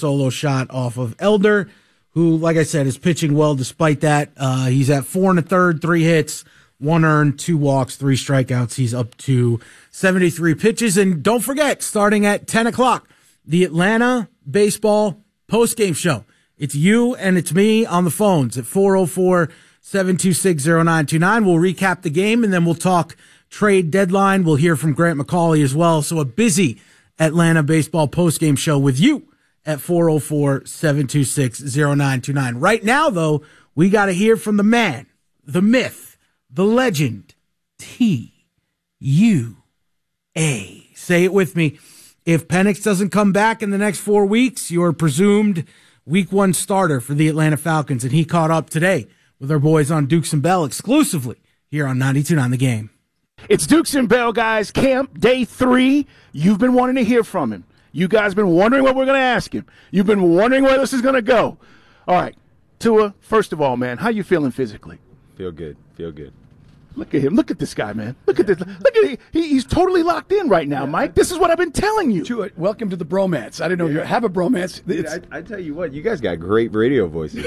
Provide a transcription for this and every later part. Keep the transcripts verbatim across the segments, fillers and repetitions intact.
solo shot off of Elder, who, like I said, is pitching well despite that. Uh, he's at four and a third, three hits, one earned, two walks, three strikeouts. He's up to seventy-three pitches. And don't forget, starting at ten o'clock, the Atlanta Baseball postgame show. It's you and it's me on the phones at four oh four, seven two six, oh nine two nine. We'll recap the game, and then we'll talk trade deadline. We'll hear from Grant McCauley as well. So a busy Atlanta Baseball postgame show with you at four oh four, seven two six, oh nine two nine. Right now, though, we got to hear from the man, the myth, the legend, T U A. Say it with me. If Penix doesn't come back in the next four weeks, you're presumed week one starter for the Atlanta Falcons. And he caught up today with our boys on Dukes and Bell exclusively here on ninety-two point nine The Game. It's Dukes and Bell, guys. Camp day three. You've been wanting to hear from him. You guys been wondering what we're going to ask him. You've been wondering where this is going to go. All right, Tua, first of all, man, how you feeling physically? Feel good. Feel good. Look at him. Look at this guy, man. Look at this. Look at he, he's totally locked in right now, Mike. This is what I've been telling you. Tua, welcome to the bromance. I didn't know you have a bromance. Dude, I, I tell you what, you guys got great radio voices.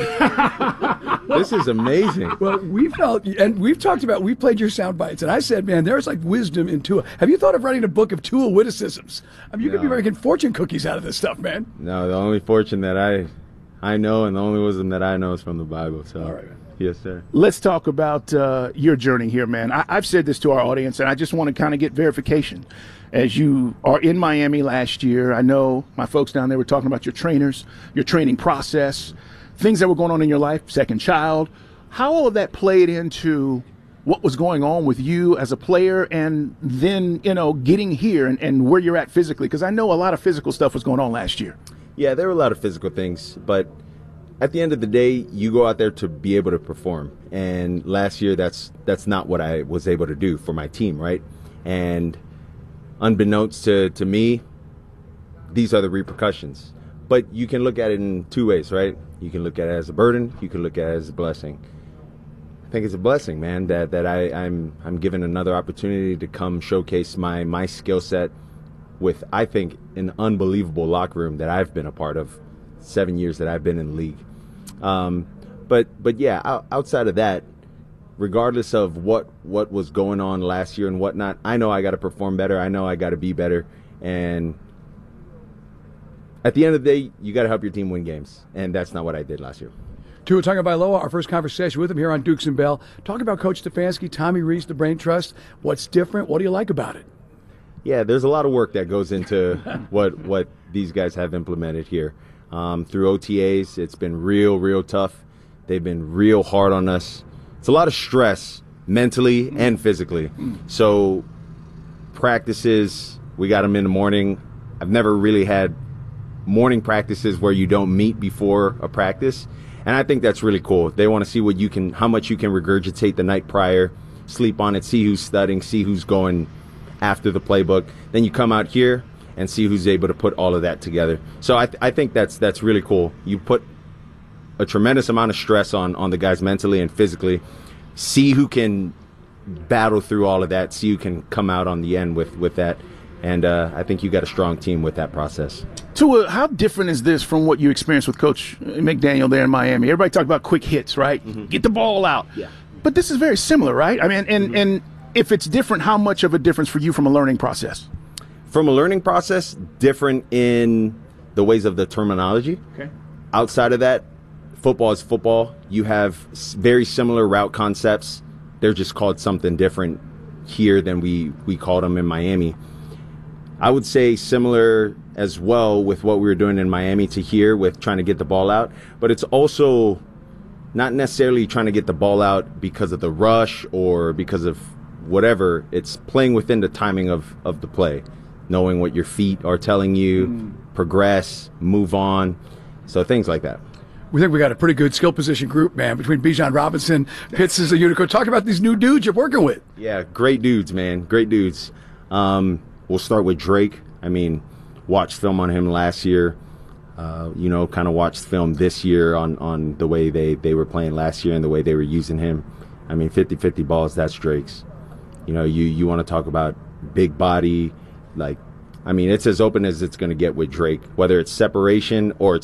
This is amazing. Well, we felt, and we've talked about, we played your sound bites, and I said, man, there's like wisdom in Tua. Have you thought of writing a book of Tua witticisms? I mean, you No. could be making fortune cookies out of this stuff, man. No, the only fortune that I I know and the only wisdom that I know is from the Bible. So, All right, man. Yes, sir. Let's talk about uh, your journey here, man. I, I've said this to our audience, and I just want to kind of get verification. As you are in Miami last year, I know my folks down there were talking about your trainers, your training process, things that were going on in your life, second child. How all of that played into what was going on with you as a player and then, you know, getting here and, and where you're at physically? Because I know a lot of physical stuff was going on last year. Yeah, there were a lot of physical things, but at the end of the day, you go out there to be able to perform. And last year, that's that's not what I was able to do for my team, right? And unbeknownst to, to me, these are the repercussions. But you can look at it in two ways, right? You can look at it as a burden. You can look at it as a blessing. I think it's a blessing, man, that, that I, I'm I'm given another opportunity to come showcase my, my skill set with, I think, an unbelievable locker room that I've been a part of seven years that I've been in the league. Um, but but yeah, out, outside of that, regardless of what, what was going on last year and whatnot, I know I got to perform better. I know I got to be better. And at the end of the day, you got to help your team win games. And that's not what I did last year. Tua Tagovailoa, our first conversation with him here on Dukes and Bell. Talk about Coach Stefanski, Tommy Rees, the Brain Trust. What's different? What do you like about it? Yeah, there's a lot of work that goes into what what these guys have implemented here. Um, through O T As, it's been real, real tough. They've been real hard on us. It's a lot of stress mentally and physically. So practices, we got them in the morning. I've never really had morning practices where you don't meet before a practice. And I think that's really cool. They want to see what you can, how much you can regurgitate the night prior, sleep on it, see who's studying, see who's going after the playbook. Then you come out here and see who's able to put all of that together. So I, th- I think that's that's really cool. You put a tremendous amount of stress on, on the guys mentally and physically. See who can battle through all of that. See who can come out on the end with, with that. And uh, I think you got a strong team with that process. Tua, how different is this from what you experienced with Coach McDaniel there in Miami? Everybody talk about quick hits, right? Mm-hmm. Get the ball out. Yeah. But this is very similar, right? I mean, and, mm-hmm. and if it's different, how much of a difference for you from a learning process? From a learning process, different in the ways of the terminology. Okay. Outside of that, football is football. You have very similar route concepts. They're just called something different here than we, we called them in Miami. I would say similar as well with what we were doing in Miami to here with trying to get the ball out. But it's also not necessarily trying to get the ball out because of the rush or because of whatever. It's playing within the timing of, of the play. Knowing what your feet are telling you, mm. progress, move on. So things like that. We think we got a pretty good skill position group, man, between Bijan Robinson, Pitts is a unicorn. Talk about these new dudes you're working with. Yeah, great dudes, man. Great dudes. Um, we'll start with Drake. I mean, watched film on him last year. Uh, you know, kind of watched film this year on, on the way they, they were playing last year and the way they were using him. I mean, fifty-fifty balls, that's Drake's. You know, you, you want to talk about big body. Like, I mean, it's as open as it's going to get with Drake, whether it's separation or it's